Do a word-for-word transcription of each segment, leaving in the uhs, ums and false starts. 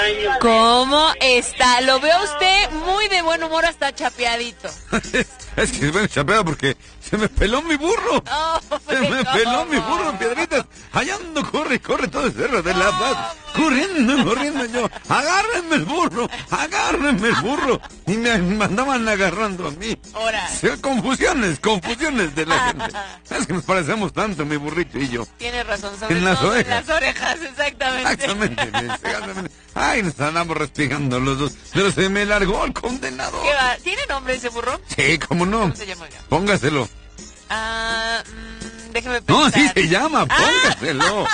años. ¿Cómo está? Lo veo usted muy de buen humor, hasta chapeadito. Es que bueno, chapeado porque se me peló mi burro. Oh, se me ¿cómo? peló mi burro, Piedritas. Allá ando, corre, corre todo el cerro de La Paz. Corriendo, corriendo yo. Agárrenme el burro, agárrenme el burro. Y me mandaban agarrando a mí. Ahora. Sí, confusiones, confusiones de la gente. Es que nos parecemos tanto, mi burrito y yo. Tiene razón, sobre En las todo orejas. en las orejas, exactamente. Exactamente, exactamente. Ay, nos andamos respingando los dos. Pero se me largó el condenado. ¿Qué va? ¿Tiene nombre ese burro? Sí, cómo no. ¿Cómo se llama? Oiga? Póngaselo. Ah, mmm, déjeme pensar. No, así se llama, Ah. póngaselo.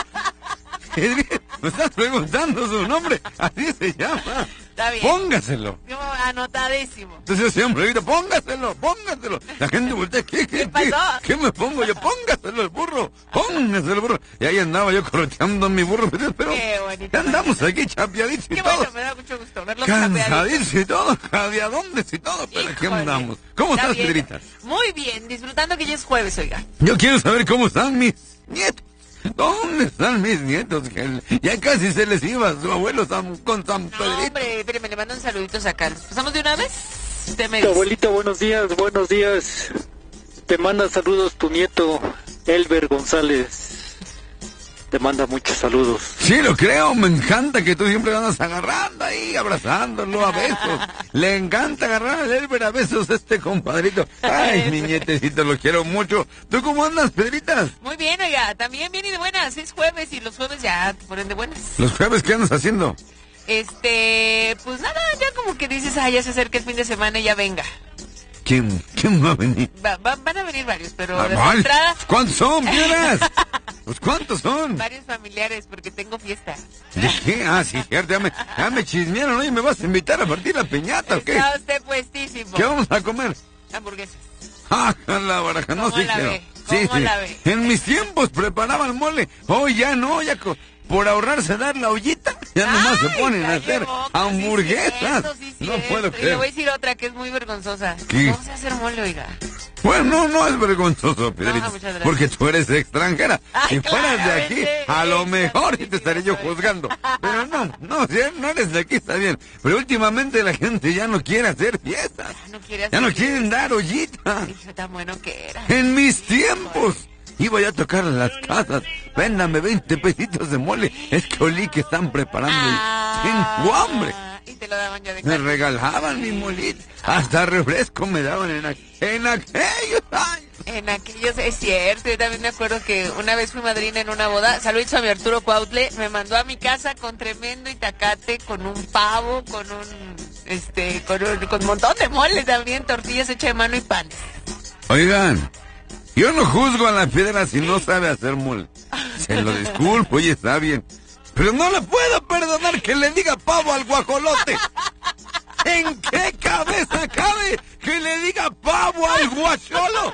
Me estás preguntando su nombre, así se llama. Está bien. Póngaselo. Como anotadísimo. Entonces siempre grito, póngaselo, póngaselo. La gente voltea, ¿qué, qué, ¿Qué pasó? qué, qué me pongo yo? Póngaselo el burro, póngaselo el burro. Y ahí andaba yo correteando a mi burro, pero Qué bonito. ya andamos aquí chapeaditos y Qué todo. bueno, me da mucho gusto verlos chapeaditos. Cansaditos y todo, jadeadondes y todo, pero aquí Híjole. andamos. ¿Cómo Está estás, bien. Pedrita? Muy bien, disfrutando que ya es jueves, oiga. Yo quiero saber cómo están mis nietos. ¿Dónde están mis nietos? Que ya casi se les iba su abuelo San- con San No, Pedrito. hombre, espérame, le mando un saludito acá. ¿Pasamos de una vez? Usted me Tu dice. abuelito, buenos días, buenos días. Te manda saludos tu nieto, Elber González. Te manda muchos saludos. Sí, lo creo, me encanta que tú siempre andas agarrando ahí, abrazándolo a besos. Le encanta agarrar al Elber a besos a este compadrito. Ay, mi nietecito, lo quiero mucho. ¿Tú cómo andas, Pedritas? Muy bien, oiga, también bien y de buenas. Es jueves y los jueves ya te ponen de buenas. ¿Los jueves qué andas haciendo? Este, pues nada, ya como que dices, ah, ya se acerca el fin de semana y ya venga. ¿Quién, quién va a venir? Va- va- van a venir varios, pero Ah, de vale. entrada, ¿Cuántos son, piedras? Pues ¿cuántos son? varios familiares, porque tengo fiesta. ¿De qué? Ah, sí, cierto, ya me, ya me chismearon, oye, ¿me vas a invitar a partir la piñata o qué? Está usted puestísimo. ¿Qué vamos a comer? Hamburguesas. Ah, la baraja, no ¿Cómo sí la quiero. ve? Sí, ¿Cómo sí. la ve? En mis tiempos preparaban mole. Hoy ya no, ya co- por ahorrarse dar la ollita, ya nomás se Ay, ponen a calle hacer boca, hamburguesas. sí cierto, sí No cierto. puedo Y le creer. voy a decir otra que es muy vergonzosa. ¿Qué? No sé hacer mole, oiga. Bueno, no, no es vergonzoso, Pedrito, muchas gracias. porque tú eres extranjera. Ay, Si fueras de aquí, claramente, a lo eso mejor sí, y te estaré sí, yo soy. juzgando. Pero no, no, si no eres de aquí, está bien. Pero últimamente la gente ya no quiere hacer fiestas. No quiere hacer Ya no fiesta. quieren dar ollita. Sí, fue tan bueno que era. En mis tiempos iba yo a tocar a las casas. Véndame veinte pesitos de mole. Es que olí que están preparando. y Ah, Tengo hambre. Y te lo daban ya de Me carne. regalaban mi molito. Hasta refresco me daban en, aqu- en aquellos años. En aquellos, es cierto, yo también me acuerdo que una vez fui madrina en una boda, saludos a mi Arturo Cuautle, me mandó a mi casa con tremendo itacate, con un pavo, con un, este, con un, con un montón de mole también, tortillas hechas de mano y pan. Oigan, yo no juzgo a la piedra si no sabe hacer mole. Se lo disculpo, oye, está bien. Pero no le puedo perdonar que le diga pavo al guajolote. ¿En qué cabeza cabe que le diga pavo al guacholo?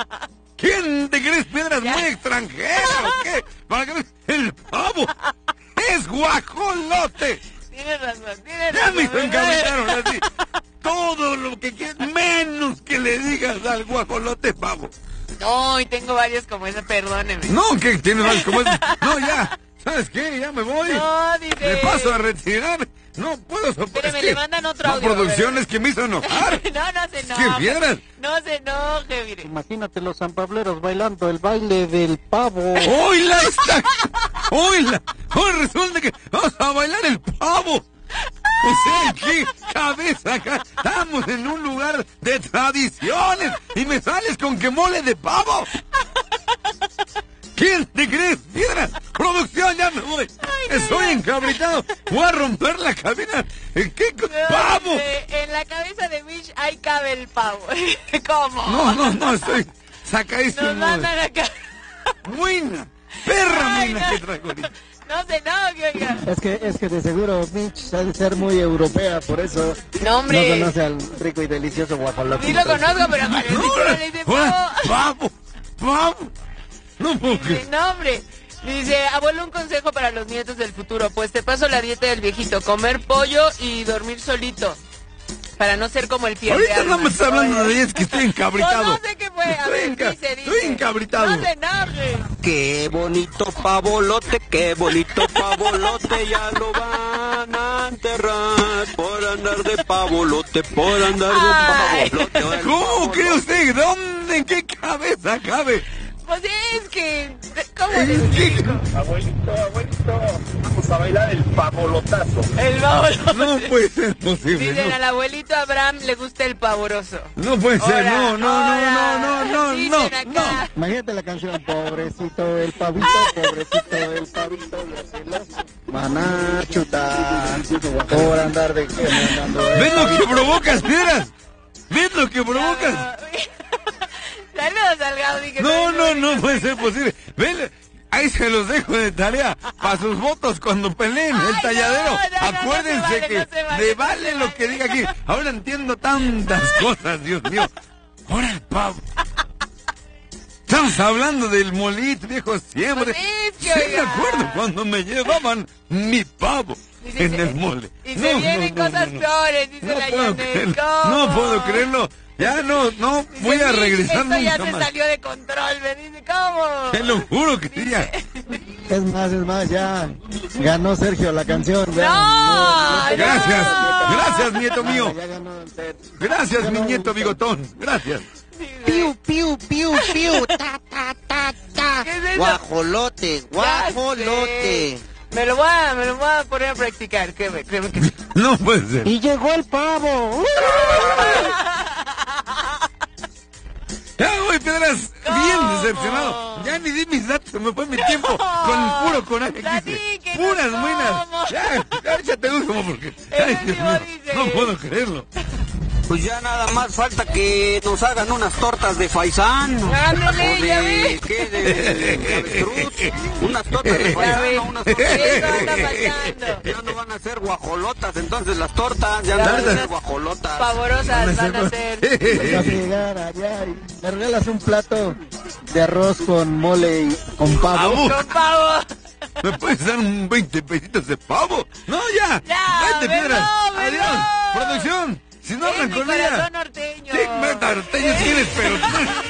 ¿Quién te crees, piedras muy extranjero o qué? Para que el pavo es guajolote. Tienes razón, tienes Ya razón. me encabezaron así. Todo lo que quieras, menos que le digas al guajolote pavo. No, y tengo varios como esa, perdóneme. No, que tienes más como es. No, ya. ¿Sabes qué? Ya me voy. No, dice. Me paso a retirar. No puedo soportar. Espéreme, le mandan otro la audio, producción a ver. es que me hizo enojar. No, no se ¿Qué enoje. piedras? No se enoje, mire. Imagínate los sanpableros bailando el baile del pavo. ¡Hola está! ¡Hola! Hoy resulta que vamos a bailar el pavo. O sea, ¿qué cabeza acá? Estamos en un lugar de tradiciones y me sales con que mole de pavo. ¿Quién te crees, piedra? Producción, ya me voy. Estoy encabritado. Voy a romper la cabina. ¿Qué co- No, pavo? dice, en la cabeza de Mitch ahí cabe el pavo. ¿Cómo? No, no, no, estoy sacadísimo. Nos mandan acá. Buena, perra Ay, mina no. que traigo ahorita. No se enoje, oiga. Es que, es que de seguro Mitch ha de ser muy europea, por eso No, hombre. no conoce al rico y delicioso guajolote. Sí lo conozco, pero parece que no le dice Ahora, pavo. pavo, pavo. No puedo Dice, creer. no, hombre. Dice, abuelo, un consejo para los nietos del futuro. Pues te paso la dieta del viejito. Comer pollo y dormir solito. Para no ser como el fiel de Ahorita no armas. me está hablando de es que estoy encabritado. No, no sé qué fue. A Estoy, ver, enca- dice, dice. estoy encabritado. No se enoje. Qué bonito pavolote, qué bonito pavolote, ya lo van a andar de pavolote, por andar de pavolote. ¿Cómo cree usted? ¿Dónde? ¿En qué cabeza cabe? Pues es que... ¿Cómo le explico? Abuelito, abuelito, vamos a bailar el pavolotazo. El pavoroso. No puede ser posible. Dicen, no. al abuelito Abraham le gusta el pavoroso. No puede ser, Hola, no, no, hola. no, no, no, no, Dicen no, acá. no. Imagínate la canción, pobrecito el pavito, pobrecito el pavito, y así lo van a chutar por andar de... ¿Ves lo que provocas, piedras? ¿Ves lo que provocas? Saludos al Gaudi. que No, no, también- no puede ser posible. Ven, ahí se los dejo de tarea para sus votos cuando peleen el Ay, talladero. no, no, no, no Acuérdense se vale, que no se vale, le no vale se lo vale. que diga aquí. Ahora entiendo tantas cosas, Dios mío. Ahora el pavo. Estamos hablando del molito, viejo, siempre. Pues es que, Sí, me oiga. acuerdo cuando me llevaban mi pavo Dice, en el mole. Y se vienen cosas peores, dice No la puedo Yanel. creerlo. ¿Cómo? No puedo creerlo. Ya no, no Dice, voy a "Sí, regresar esto ya nunca se más. salió de control, me dice, ¿cómo? Te lo juro que sí, ya. Es más, es más, ya ganó Sergio la canción. Ya. No, Gracias, no. gracias, nieto mío. Ya ganó usted. Gracias, mi nieto bigotón. Gracias. Piu, piu, piu, piu, ta, ta, ta, ta. ¿Qué es eso? Guajolote, guajolote. Me lo voy a, me lo voy a poner a practicar, créeme, créeme que sí. No puede ser. Y llegó el pavo. Ya, güey, Piedras, ¿Cómo? bien decepcionado. Ya ni di mis datos, se me fue mi tiempo con el puro coraje que hice. Platíquenos Puras cómo. buenas. Ya, ya échate último porque... Ay, Dios último mío, dice. no puedo creerlo. Pues ya nada más falta que nos hagan unas tortas de faisán. Ándale, O ya de, ves. ¿qué? De, de- de avestruz. Unas tortas de Ya ves. faisán, unas tortas Eso de anda faltando. Ya no van a ser guajolotas, entonces las tortas ya Ya no van a ves. ser guajolotas. Pavorosas van a ser. Vas a llegar allá y me regalas un plato de arroz con mole y con pavo. Abu, Con pavo. ¿me puedes dar un veinte pesitos de pavo? No, ya. Ya, Vete, me Piedras. no, me Adiós. no. Producción. Si no Es hablan mi con corazón ella. norteño. Sí, norteño tienes, pero...